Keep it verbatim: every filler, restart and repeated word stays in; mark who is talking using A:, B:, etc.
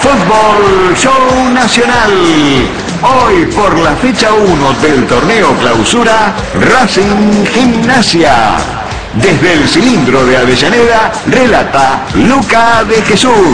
A: Fútbol Show Nacional. Hoy por la fecha uno del torneo Clausura, Racing Gimnasia. Desde el cilindro de Avellaneda, relata Luca de Jesús.